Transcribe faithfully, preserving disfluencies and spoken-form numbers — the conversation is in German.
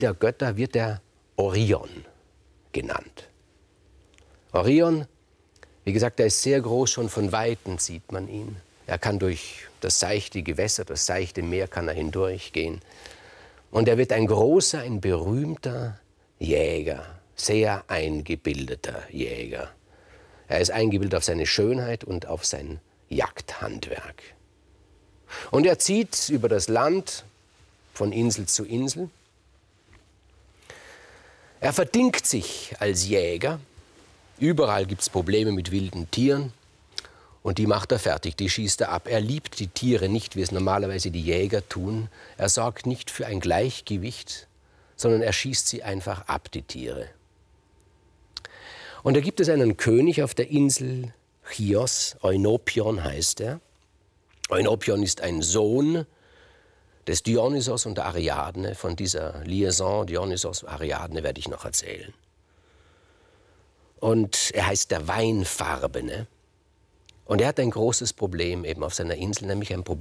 der Götter wird er Orion genannt. Orion, wie gesagt, er ist sehr groß, schon von Weitem sieht man ihn. Er kann durch das seichte Gewässer, das seichte Meer kann er hindurchgehen. Und er wird ein großer, ein berühmter Jäger, sehr eingebildeter Jäger. Er ist eingebildet auf seine Schönheit und auf sein Jagdhandwerk. Und er zieht über das Land von Insel zu Insel. Er verdingt sich als Jäger. Überall gibt es Probleme mit wilden Tieren. Und die macht er fertig, die schießt er ab. Er liebt die Tiere nicht, wie es normalerweise die Jäger tun. Er sorgt nicht für ein Gleichgewicht, sondern er schießt sie einfach ab, die Tiere. Und da gibt es einen König auf der Insel Chios, Eunopion heißt er. Eunopion ist ein Sohn des Dionysos und der Ariadne. Von dieser Liaison Dionysos-Ariadne werde ich noch erzählen. Und er heißt der Weinfarbene. Und er hat ein großes Problem eben auf seiner Insel, nämlich ein Problem